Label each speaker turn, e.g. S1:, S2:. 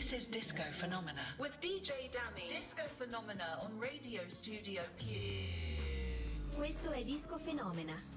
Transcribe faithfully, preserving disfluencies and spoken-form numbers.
S1: This is Disco Phenomena with D J Danny. Disco Phenomena on Radio Studio Q.
S2: Questo è Disco Phenomena.